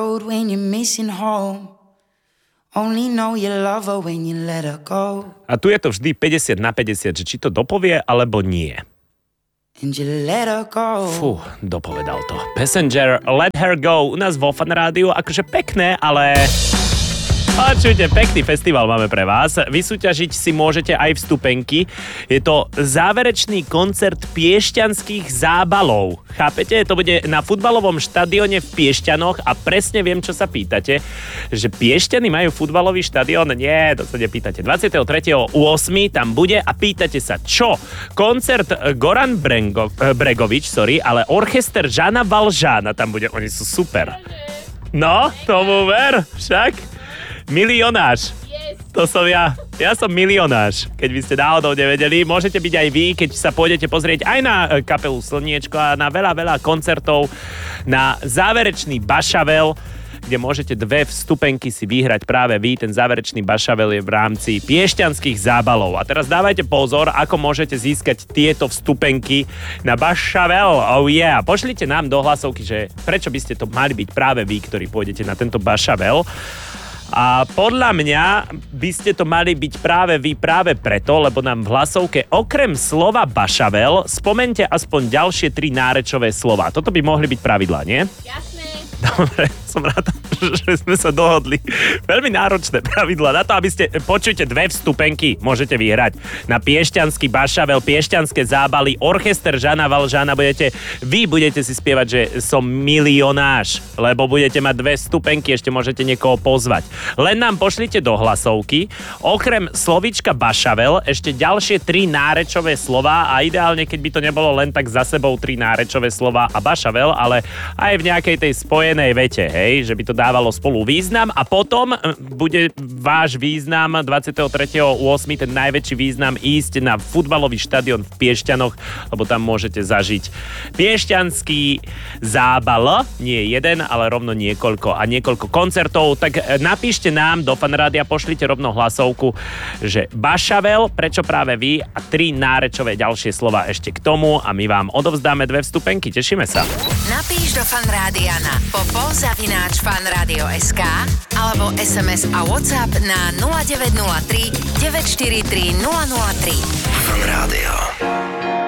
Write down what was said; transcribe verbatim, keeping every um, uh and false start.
When you're missing home, only know you love her when you let her go. A tu je to vždy päťdesiat na päťdesiat, že či to dopovie, alebo nie. And you let her go. Fú, dopovedal to. Passenger, Let Her Go. U nás vo Fan Rádiu, akože pekné, ale... Počujte, pekný festival máme pre vás. Vysúťažiť si môžete aj vstupenky. Je to záverečný koncert piešťanských zábalov. Chápete? To bude na futbalovom štadióne v Piešťanoch a presne viem, čo sa pýtate. Že Piešťany majú futbalový štadión? Nie, to sa nepýtate. dvadsiateho tretieho ôsmeho tam bude a pýtate sa, čo? Koncert Goran Brengo, Bregovič, sorry, ale orchester Žana Valžána tam bude. Oni sú super. No, tomu ver, však. Milionáš. Yes. To som ja. Ja som milionáš. Keď by ste náhodou nevedeli, môžete byť aj vy, keď sa pôjdete pozrieť aj na kapelu Slniečko a na veľa, veľa koncertov, na záverečný Bašavel, kde môžete dve vstupenky si vyhrať práve vy. Ten záverečný Bašavel je v rámci piešťanských zábalov. A teraz dávajte pozor, ako môžete získať tieto vstupenky na Bašavel. Oh yeah. Pošlite nám do hlasovky, že prečo by ste to mali byť práve vy, ktorí pôjdete na tento Bašavel. A podľa mňa by ste to mali byť práve vy práve preto, lebo nám v hlasovke okrem slova Bašavel spomente aspoň ďalšie tri nárečové slova. Toto by mohli byť pravidlá, nie? Jasné. Dobre, som rád, že sme sa dohodli. Veľmi náročné pravidlá. Na to, aby ste, počujte, dve vstupenky môžete vyhrať. Na piešťanský Bašavel, piešťanské zábaly, orchester Žana Valžána budete, vy budete si spievať, že som milionáš, lebo budete mať dve vstupenky, ešte môžete niekoho pozvať. Len nám pošlite do hlasovky, okrem slovíčka Bašavel, ešte ďalšie tri nárečové slova a ideálne, keď by to nebolo len tak za sebou tri nárečové slova a Bašavel, ale aj v nejakej tej spojenej vete, hej, že by to dávalo spolu význam a potom bude váš význam dvadsiateho tretieho ôsmeho ten najväčší význam ísť na futbalový štadión v Piešťanoch, lebo tam môžete zažiť piešťanský zábal, nie jeden, ale rovno niekoľko a niekoľko koncertov, tak napíšte nám do Fanrádia, pošlite rovno hlasovku, že Bašavel, prečo práve vy a tri nárečové ďalšie slova ešte k tomu a my vám odovzdáme dve vstupenky, tešíme sa. Napíš do Fanrádia na popo zavináč fanradio bodka es ká alebo es em es a WhatsApp na nula deväť nula tri deväť štyri tri nula nula tri. Fanrádio.